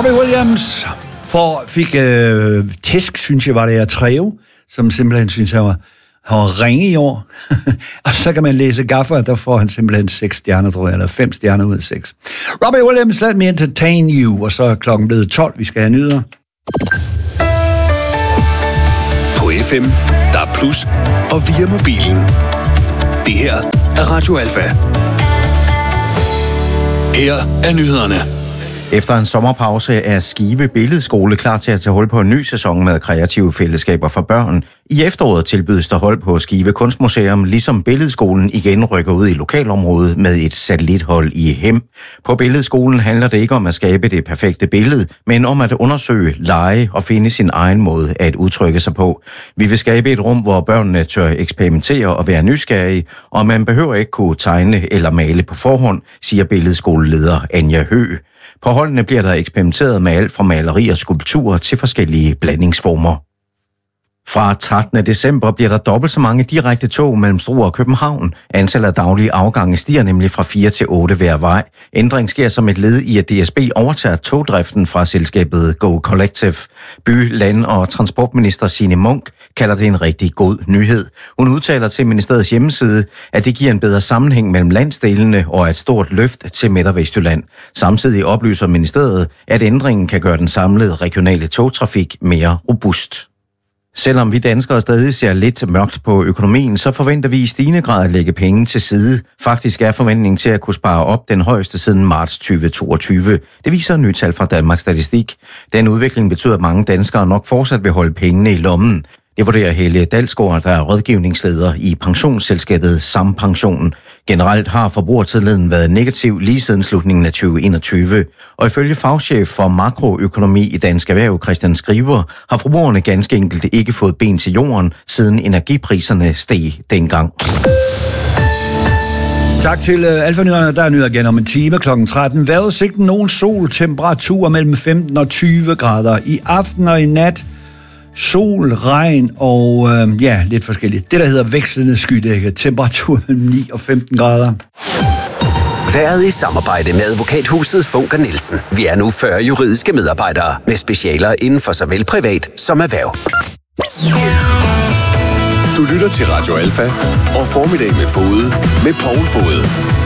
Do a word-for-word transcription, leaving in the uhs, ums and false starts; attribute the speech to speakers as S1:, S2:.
S1: Robbie Williams for, fik øh, tæsk, synes jeg, var det af Treo, som simpelthen synes, han var, han var ringe i år. Og så kan man læse Gaffer, der får han simpelthen seks stjerner, tror jeg, eller fem stjerner ud af seks. Robbie Williams, let me entertain you, og så er klokken blevet tolv, vi skal have nyheder.
S2: På F M, der er plus, og via mobilen. Det her er Radio Alfa. Her er nyhederne.
S3: Efter en sommerpause er Skive Billedskole klar til at tage hul på en ny sæson med kreative fællesskaber for børn. I efteråret tilbydes der hold på Skive Kunstmuseum, ligesom Billedskolen igen rykker ud i lokalområdet med et satellithold i Hem. På Billedskolen handler det ikke om at skabe det perfekte billede, men om at undersøge, lege og finde sin egen måde at udtrykke sig på. Vi vil skabe et rum, hvor børnene tør eksperimentere og være nysgerrige, og man behøver ikke kunne tegne eller male på forhånd, siger Billedskoleleder Anja Høgh. På holdene bliver der eksperimenteret med alt fra maleri og skulpturer til forskellige blandingsformer. Fra trettende december bliver der dobbelt så mange direkte tog mellem Struer og København. Antallet af daglige afgange stiger nemlig fra fire til otte hver vej. Ændring sker som et led i, at D S B overtager togdriften fra selskabet Go Collective. By-, land- og transportminister Signe Munk kalder det en rigtig god nyhed. Hun udtaler til ministeriets hjemmeside, at det giver en bedre sammenhæng mellem landsdelene og et stort løft til Midt- og Vestjylland. Samtidig oplyser ministeriet, at ændringen kan gøre den samlede regionale togtrafik mere robust. Selvom vi danskere stadig ser lidt mørkt på økonomien, så forventer vi i stigende grad at lægge penge til side. Faktisk er forventningen til at kunne spare op den højeste siden marts tyve toogtyve. Det viser nye tal fra Danmarks Statistik. Den udvikling betyder, at mange danskere nok fortsat vil holde pengene i lommen. Det vurderer Helle Dalsgaard, der er rådgivningsleder i pensionsselskabet Sampension. Generelt har forbrugertilliden været negativ lige siden slutningen af tyve enogtyve. Og ifølge fagchef for makroøkonomi i Dansk Erhverv, Christian Skriver, har forbrugerne ganske enkelt ikke fået ben til jorden, siden energipriserne steg dengang.
S1: Tak til uh, Alfa-nyhederne. Der er nyheder igen om en time klokken tretten. Vejrudsigten nogen sol, temperatur mellem femten og tyve grader. I aften og i nat sol, regn og øh, ja, lidt forskelligt. Det, der hedder vekslende skydække. Temperatur mellem ni og femten grader.
S4: Været i samarbejde med advokathuset Funker Nielsen. Vi er nu fyrre juridiske medarbejdere med specialer inden for såvel privat som erhverv.
S2: Du lytter til Radio Alfa og Formiddag med Fode med Poul Fode.